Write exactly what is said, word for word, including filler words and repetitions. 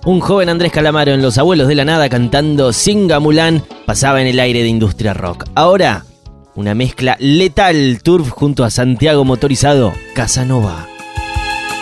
Un joven Andrés Calamaro en Los Abuelos de la Nada cantando Singamulán pasaba en el aire de Industria Rock. Ahora, una mezcla letal, Turf junto a Santiago Motorizado, Casanova.